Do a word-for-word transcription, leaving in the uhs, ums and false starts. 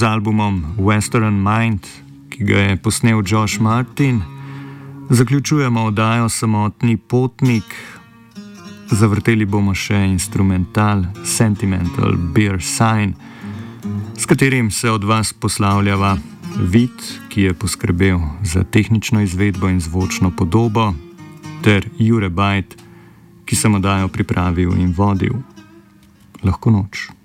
z albumom Western Mind, ki ga je posnel Josh Martin, zaključujemo oddajo Samotni potnik. Zavrteli bomo še instrumental Sentimental Beer Sign, s katerim se od vas poslavljava Vid, ki je poskrbel za tehnično izvedbo in zvočno podobo, ter Jure Bajt, ki sem oddajo pripravil in vodil. Lahko noč.